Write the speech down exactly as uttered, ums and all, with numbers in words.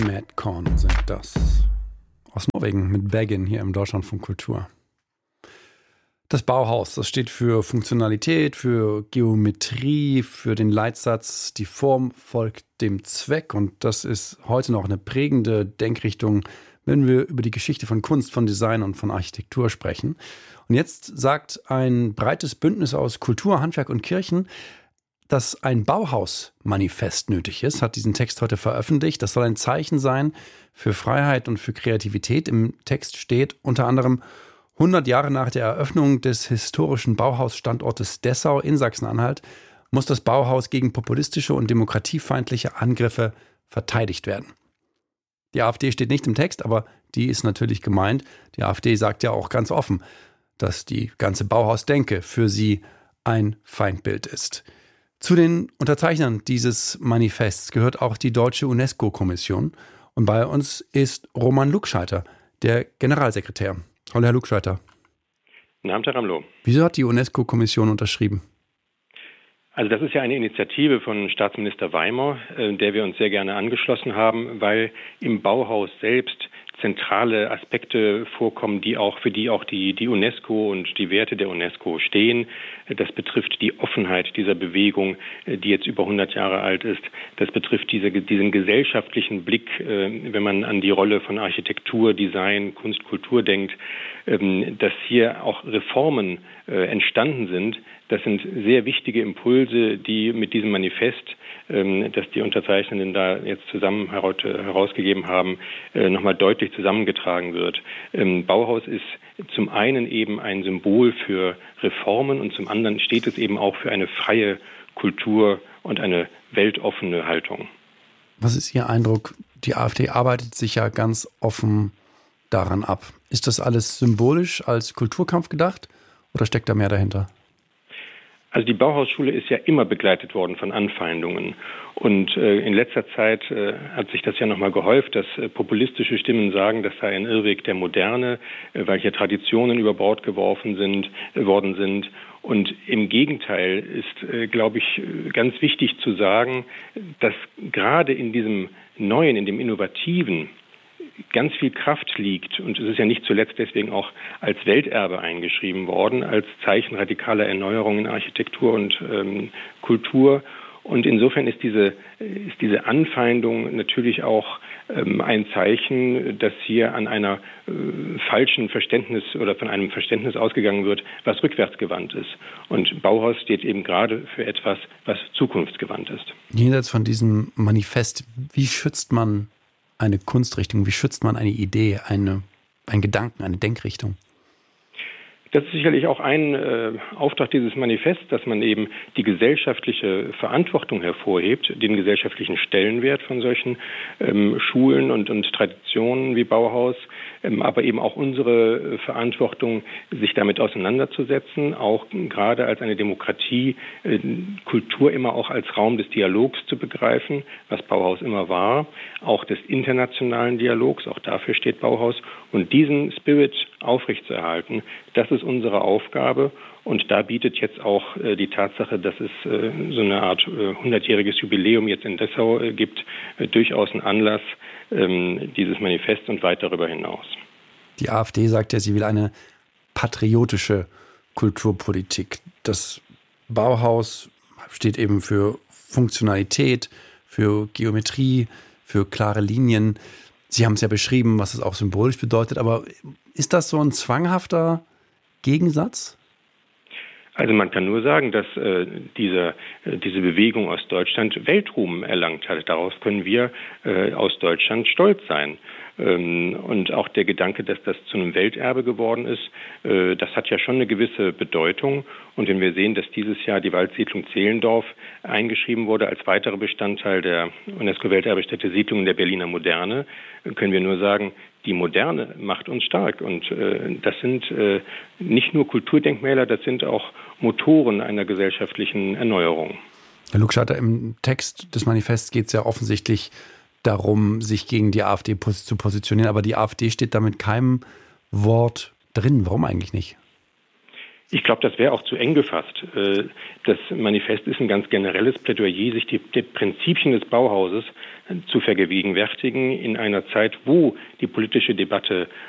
Madcon sind das. Aus Norwegen mit Bergen hier im Deutschlandfunk Kultur. Das Bauhaus, das steht für Funktionalität, für Geometrie, für den Leitsatz, die Form folgt dem Zweck. Und das ist heute noch eine prägende Denkrichtung, wenn wir über die Geschichte von Kunst, von Design und von Architektur sprechen. Und jetzt sagt ein breites Bündnis aus Kultur, Handwerk und Kirchen, dass ein Bauhaus-Manifest nötig ist, hat diesen Text heute veröffentlicht. Das soll ein Zeichen sein für Freiheit und für Kreativität. Im Text steht unter anderem: hundert Jahre nach der Eröffnung des historischen Bauhausstandortes Dessau in Sachsen-Anhalt muss das Bauhaus gegen populistische und demokratiefeindliche Angriffe verteidigt werden. Die AfD steht nicht im Text, aber die ist natürlich gemeint. Die AfD sagt ja auch ganz offen, dass die ganze Bauhausdenke für sie ein Feindbild ist. Zu den Unterzeichnern dieses Manifests gehört auch die Deutsche UNESCO-Kommission. Und bei uns ist Roman Lugscheiter, der Generalsekretär. Hallo, Herr Lugscheiter. Guten Abend, Herr Ramlow. Wieso hat die UNESCO-Kommission unterschrieben? Also das ist ja eine Initiative von Staatsminister Weimer, äh, der wir uns sehr gerne angeschlossen haben, weil im Bauhaus selbst zentrale Aspekte vorkommen, die auch für die auch die die UNESCO und die Werte der UNESCO stehen. Das betrifft die Offenheit dieser Bewegung, die jetzt über hundert Jahre alt ist. Das betrifft diese, diesen gesellschaftlichen Blick, wenn man an die Rolle von Architektur, Design, Kunst, Kultur denkt, dass hier auch Reformen entstanden sind. Das sind sehr wichtige Impulse, die mit diesem Manifest, das die Unterzeichnenden da jetzt zusammen herausgegeben haben, nochmal deutlich zusammengetragen wird. Bauhaus ist zum einen eben ein Symbol für Reformen und zum anderen steht es eben auch für eine freie Kultur und eine weltoffene Haltung. Was ist Ihr Eindruck? Die AfD arbeitet sich ja ganz offen daran ab. Ist das alles symbolisch als Kulturkampf gedacht oder steckt da mehr dahinter? Also die Bauhausschule ist ja immer begleitet worden von Anfeindungen. Und äh, in letzter Zeit äh, hat sich das ja nochmal gehäuft, dass äh, populistische Stimmen sagen, das sei ein Irrweg der Moderne, äh, weil hier Traditionen über Bord geworfen sind, äh, worden sind. Und im Gegenteil ist, äh, glaube ich, ganz wichtig zu sagen, dass gerade in diesem Neuen, in dem Innovativen, ganz viel Kraft liegt. Und es ist ja nicht zuletzt deswegen auch als Welterbe eingeschrieben worden, als Zeichen radikaler Erneuerung in Architektur und ähm, Kultur. Und insofern ist diese, ist diese Anfeindung natürlich auch ähm, ein Zeichen, dass hier an einer äh, falschen Verständnis oder von einem Verständnis ausgegangen wird, was rückwärtsgewandt ist. Und Bauhaus steht eben gerade für etwas, was zukunftsgewandt ist. Jenseits von diesem Manifest, wie schützt man eine Kunstrichtung? Wie schützt man eine Idee, eine, einen Gedanken, eine Denkrichtung? Das ist sicherlich auch ein äh, Auftrag dieses Manifests, dass man eben die gesellschaftliche Verantwortung hervorhebt, den gesellschaftlichen Stellenwert von solchen ähm, Schulen und, und Traditionen wie Bauhaus, ähm, aber eben auch unsere Verantwortung, sich damit auseinanderzusetzen, auch gerade als eine Demokratie, äh, Kultur immer auch als Raum des Dialogs zu begreifen, was Bauhaus immer war, auch des internationalen Dialogs, auch dafür steht Bauhaus, und diesen Spirit aufrechtzuerhalten, das ist unsere Aufgabe, und da bietet jetzt auch äh, die Tatsache, dass es äh, so eine Art äh, hundertjähriges Jubiläum jetzt in Dessau äh, gibt, äh, durchaus einen Anlass, ähm, dieses Manifest und weit darüber hinaus. Die AfD sagt ja, sie will eine patriotische Kulturpolitik. Das Bauhaus steht eben für Funktionalität, für Geometrie, für klare Linien. Sie haben es ja beschrieben, was es auch symbolisch bedeutet, aber ist das so ein zwanghafter Gegensatz? Also man kann nur sagen, dass äh, diese, äh, diese Bewegung aus Deutschland Weltruhm erlangt hat. Darauf können wir äh, aus Deutschland stolz sein. Ähm, und auch der Gedanke, dass das zu einem Welterbe geworden ist, äh, das hat ja schon eine gewisse Bedeutung. Und wenn wir sehen, dass dieses Jahr die Waldsiedlung Zehlendorf eingeschrieben wurde als weiterer Bestandteil der UNESCO-Welterbestätte Siedlungen der Berliner Moderne, können wir nur sagen, die Moderne macht uns stark. Und äh, das sind äh, nicht nur Kulturdenkmäler, das sind auch Motoren einer gesellschaftlichen Erneuerung. Herr Lugscheiter, im Text des Manifests geht es ja offensichtlich darum, sich gegen die AfD zu positionieren. Aber die AfD steht da mit keinem Wort drin. Warum eigentlich nicht? Ich glaube, das wäre auch zu eng gefasst. Das Manifest ist ein ganz generelles Plädoyer, sich die, die Prinzipien des Bauhauses zu vergegenwärtigen in einer Zeit, wo die politische Debatte